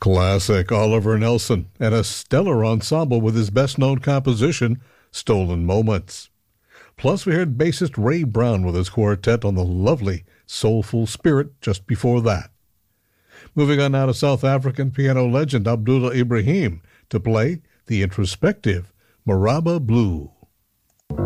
Classic Oliver Nelson and a stellar ensemble with his best-known composition, Stolen Moments. Plus, we heard bassist Ray Brown with his quartet on the lovely Soulful Spirit just before that. Moving on now to South African piano legend Abdullah Ibrahim to play the introspective Maraba Blue.